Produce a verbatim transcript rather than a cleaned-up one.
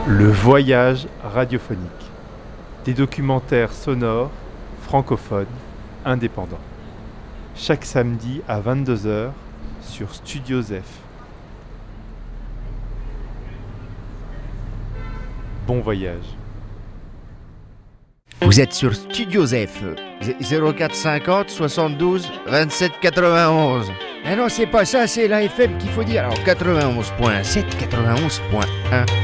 Le voyage radiophonique. Des documentaires sonores, francophones, indépendants. Chaque samedi à vingt-deux heures sur Studio Zef. Bon voyage. Vous êtes sur Studio Zef, zéro quatre cinquante soixante-douze vingt-sept quatre-vingt-onze. Ah non, c'est pas ça, c'est la F M qu'il faut dire. Alors quatre-vingt-onze point sept, quatre-vingt-onze point un.